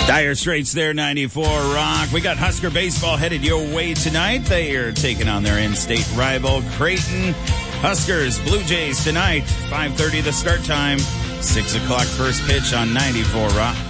Dire Straits there, 94 Rock. We got Husker baseball headed your way tonight. They are taking on their in-state rival, Creighton. Huskers, Blue Jays tonight, 5:30 the start time, 6 o'clock first pitch on 94 Rock.